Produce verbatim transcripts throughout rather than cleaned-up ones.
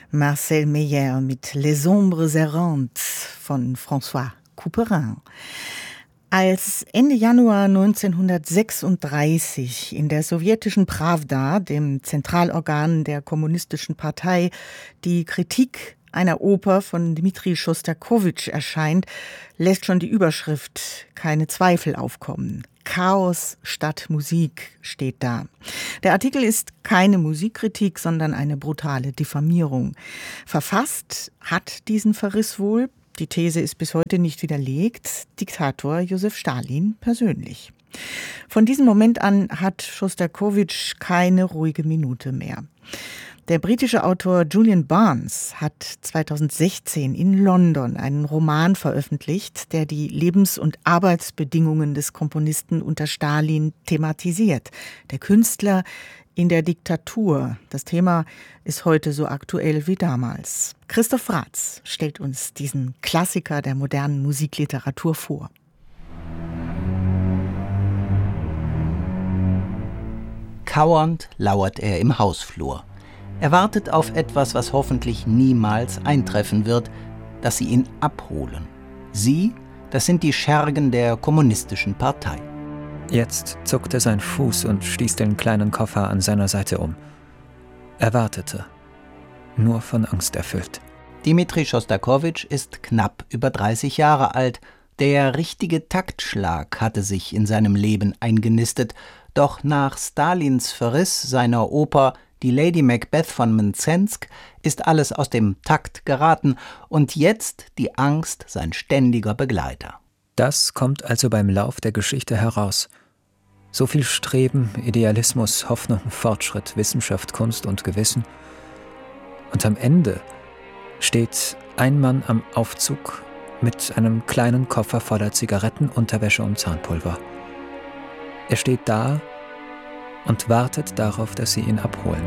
Marcel Meyer mit Les Ombres Errantes von François Couperin. Als Ende Januar neunzehnhundertsechsunddreißig in der sowjetischen Prawda, dem Zentralorgan der Kommunistischen Partei, die Kritik einer Oper von Dmitri Schostakowitsch erscheint, lässt schon die Überschrift keine Zweifel aufkommen. Chaos statt Musik steht da. Der Artikel ist keine Musikkritik, sondern eine brutale Diffamierung. Verfasst hat diesen Verriss wohl, die These ist bis heute nicht widerlegt, Diktator Josef Stalin persönlich. Von diesem Moment an hat Schostakowitsch keine ruhige Minute mehr. Der britische Autor Julian Barnes hat zweitausendsechzehn in London einen Roman veröffentlicht, der die Lebens- und Arbeitsbedingungen des Komponisten unter Stalin thematisiert. Der Künstler in der Diktatur. Das Thema ist heute so aktuell wie damals. Christoph Raths stellt uns diesen Klassiker der modernen Musikliteratur vor. Kauernd lauert er im Hausflur. Er wartet auf etwas, was hoffentlich niemals eintreffen wird, dass sie ihn abholen. Sie, das sind die Schergen der Kommunistischen Partei. Jetzt zuckte sein Fuß und stieß den kleinen Koffer an seiner Seite um. Er wartete, nur von Angst erfüllt. Dmitri Schostakowitsch ist knapp über dreißig Jahre alt. Der richtige Taktschlag hatte sich in seinem Leben eingenistet, doch nach Stalins Verriss seiner Oper Die Lady Macbeth von Mzensk ist alles aus dem Takt geraten und jetzt die Angst sein ständiger Begleiter. Das kommt also beim Lauf der Geschichte heraus. So viel Streben, Idealismus, Hoffnung, Fortschritt, Wissenschaft, Kunst und Gewissen. Und am Ende steht ein Mann am Aufzug mit einem kleinen Koffer voller Zigaretten, Unterwäsche und Zahnpulver. Er steht da und wartet darauf, dass sie ihn abholen.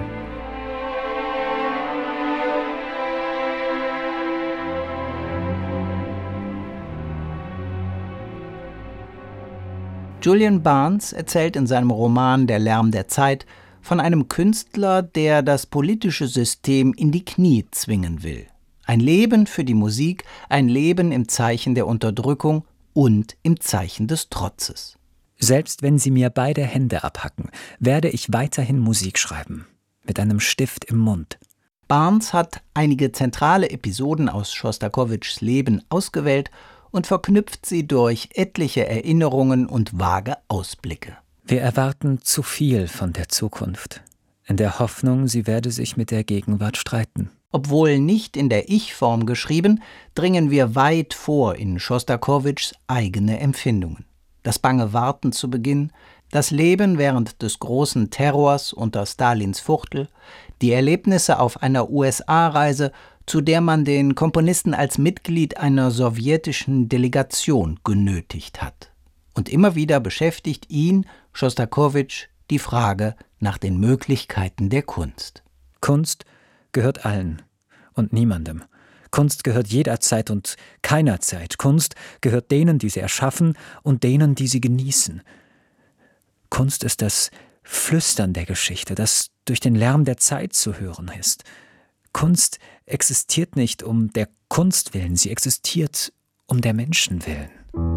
Julian Barnes erzählt in seinem Roman Der Lärm der Zeit von einem Künstler, der das politische System in die Knie zwingen will. Ein Leben für die Musik, ein Leben im Zeichen der Unterdrückung und im Zeichen des Trotzes. Selbst wenn sie mir beide Hände abhacken, werde ich weiterhin Musik schreiben, mit einem Stift im Mund. Barnes hat einige zentrale Episoden aus Schostakowitschs Leben ausgewählt und verknüpft sie durch etliche Erinnerungen und vage Ausblicke. Wir erwarten zu viel von der Zukunft, in der Hoffnung, sie werde sich mit der Gegenwart streiten. Obwohl nicht in der Ich-Form geschrieben, dringen wir weit vor in Schostakowitschs eigene Empfindungen. Das bange Warten zu Beginn, das Leben während des großen Terrors unter Stalins Fuchtel, die Erlebnisse auf einer U S A-Reise, zu der man den Komponisten als Mitglied einer sowjetischen Delegation genötigt hat. Und immer wieder beschäftigt ihn, Schostakowitsch, die Frage nach den Möglichkeiten der Kunst. Kunst gehört allen und niemandem. Kunst gehört jederzeit und keiner Zeit. Kunst gehört denen, die sie erschaffen und denen, die sie genießen. Kunst ist das Flüstern der Geschichte, das durch den Lärm der Zeit zu hören ist. Kunst existiert nicht um der Kunst willen, sie existiert um der Menschen willen.